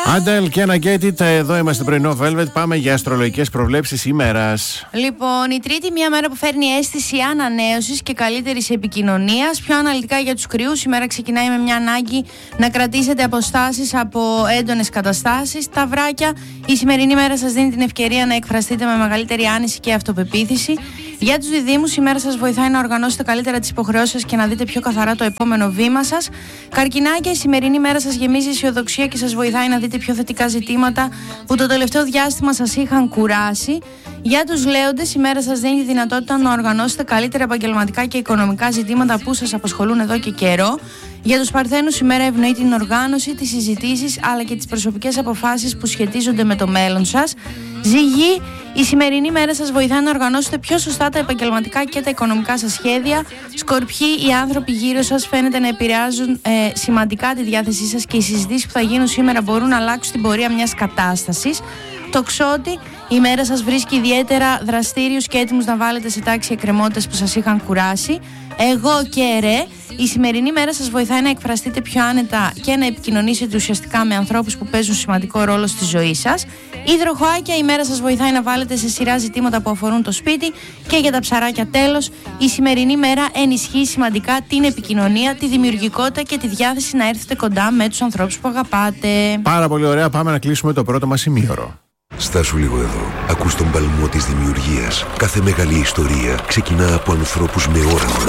Άντελ και ένα Get It, εδώ είμαστε πρωινό Velvet. Πάμε για αστρολογικές προβλέψεις ημέρας. Λοιπόν, η Τρίτη, μια μέρα που φέρνει αίσθηση ανανέωσης και καλύτερης επικοινωνίας. Πιο αναλυτικά για τους Κρυούς, η μέρα ξεκινάει με μια ανάγκη να κρατήσετε αποστάσεις από έντονες καταστάσεις. Ταυράκια, η σημερινή μέρα σας δίνει την ευκαιρία να εκφραστείτε με μεγαλύτερη άνεση και αυτοπεποίθηση. Για τους Διδύμους, η μέρα σας βοηθάει να οργανώσετε καλύτερα τις υποχρεώσεις σας και να δείτε πιο καθαρά το επόμενο βήμα σας. Καρκινάκια, η σημερινή μέρα σας γεμίζει αισιοδοξία και σας βοηθάει να δείτε πιο θετικά ζητήματα που το τελευταίο διάστημα σας είχαν κουράσει. Για τους Λέοντες, η μέρα σας δίνει τη δυνατότητα να οργανώσετε καλύτερα επαγγελματικά και οικονομικά ζητήματα που σας απασχολούν εδώ και καιρό. Για τους Παρθένους, η μέρα ευνοεί την οργάνωση, τις συζητήσεις αλλά και τις προσωπικές αποφάσεις που σχετίζονται με το μέλλον σας. Ζυγή, η σημερινή μέρα σας βοηθάει να οργανώσετε πιο σωστά τα επαγγελματικά και τα οικονομικά σας σχέδια. Σκορπιοί, οι άνθρωποι γύρω σας φαίνεται να επηρεάζουν σημαντικά τη διάθεσή σας και οι συζητήσεις που θα γίνουν σήμερα μπορούν να αλλάξουν την πορεία μιας κατάστασης. Τοξότη, η μέρα σας βρίσκει ιδιαίτερα δραστήριους και έτοιμους να βάλετε σε τάξη εκκρεμότητες που σας είχαν κουράσει. Εγώ και Ρε, η σημερινή μέρα σας βοηθάει να εκφραστείτε πιο άνετα και να επικοινωνήσετε ουσιαστικά με ανθρώπους που παίζουν σημαντικό ρόλο στη ζωή σας. Υδροχοάκια, η μέρα σας βοηθάει να βάλετε σε σειρά ζητήματα που αφορούν το σπίτι. Και για τα ψαράκια τέλος, η σημερινή μέρα ενισχύει σημαντικά την επικοινωνία, τη δημιουργικότητα και τη διάθεση να έρθετε κοντά με τους ανθρώπους που αγαπάτε. Πάρα πολύ ωραία, πάμε να κλείσουμε το πρώτο μας ημίωρο. Στάσου λίγο εδώ. Ακούς τον παλμό της δημιουργίας. Κάθε μεγάλη ιστορία ξεκινά από ανθρώπους με όραμα.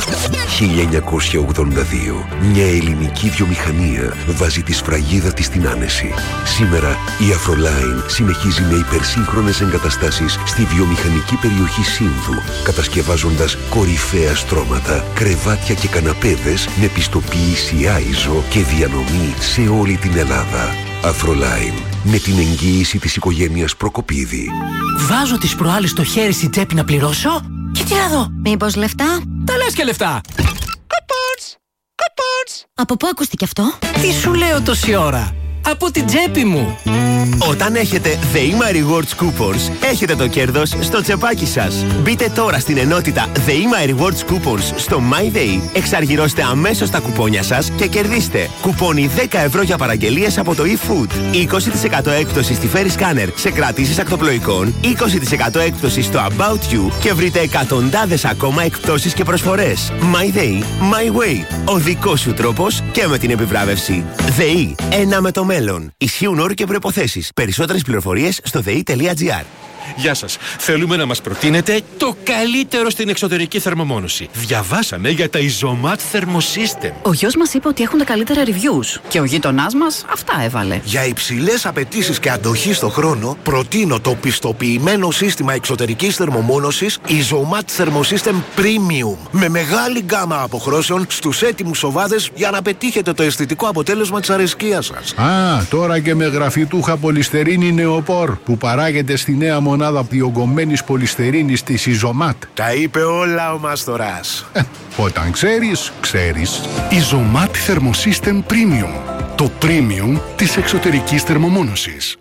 1982. Μια ελληνική βιομηχανία βάζει τη σφραγίδα της στην άνεση. Σήμερα η Afroline συνεχίζει με υπερσύγχρονες εγκαταστάσεις στη βιομηχανική περιοχή Σύνδου, κατασκευάζοντας κορυφαία στρώματα, κρεβάτια και καναπέδες με πιστοποίηση ISO και διανομή σε όλη την Ελλάδα. Afroline, με την εγγύηση της οικογένειας Προκοπίδη. Βάζω τις προάλλες το χέρι στην τσέπη να πληρώσω και τι να δω. Μήπως λεφτά? Τα λες και λεφτά. Κουπόνς. Από πού ακούστηκε αυτό? Τι σου λέω τόση ώρα? Από την τσέπη μου. Όταν έχετε The Ima Rewards Coupons, έχετε το κέρδος στο τσεπάκι σας. Μπείτε τώρα στην ενότητα The Ima Rewards Coupons στο MyDay, εξαργυρώστε αμέσως τα κουπόνια σας και κερδίστε κουπόνι 10 ευρώ για παραγγελίες από το eFood, 20% έκπτωση στη Ferry Scanner σε κρατήσεις ακτοπλοϊκών, 20% έκπτωση στο About You και βρείτε εκατοντάδες ακόμα εκπτώσεις και προσφορές. MyDay, My Way. Ο δικός σου τρόπος και με την επιβράβευση. ΔΕΗ, ένα με το μέλλον. Ισχύουν όροι και προϋποθέσεις. Περισσότερες πληροφορίες στο dei.gr. Γεια σας. Θέλουμε να μας προτείνετε το καλύτερο στην εξωτερική θερμομόνωση. Διαβάσαμε για τα Isomat Thermosystem. Ο γιος μας είπε ότι έχουν τα καλύτερα reviews και ο γείτονάς μας αυτά έβαλε. Για υψηλές απαιτήσεις και αντοχή στο χρόνο, προτείνω το πιστοποιημένο σύστημα εξωτερικής θερμομόνωσης Isomat Thermosystem Premium. Με μεγάλη γκάμα αποχρώσεων στους έτοιμους οβάδες για να πετύχετε το αισθητικό αποτέλεσμα της αρεσκίας σας. Τώρα και με γραφιτούχα πολυστερίνη νεοπόρ που παράγεται στη νέα μονάδα διογκωμένης πολυστερίνης της Isomat. Τα είπε όλα ο Μαστοράς. Όταν ξέρεις, ξέρεις. Isomat Thermosystem Premium. Το premium της εξωτερικής θερμομόνωσης.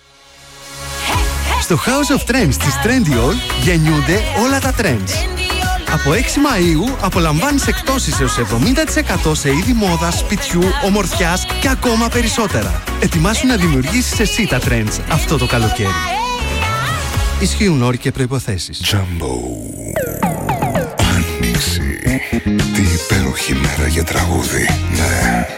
Στο House of Trends της Trendyol γεννιούνται όλα τα trends. Από 6 Μαΐου απολαμβάνεις εκπτώσεις έως 70% σε είδη μόδας, σπιτιού, ομορφιάς και ακόμα περισσότερα. Ετοιμάσου να δημιουργήσεις εσύ τα trends αυτό το καλοκαίρι. Ισχύουν όροι και προϋποθέσεις. Jumbo. Άνοιξη. Τι υπέροχη μέρα για τραγούδι. Ναι.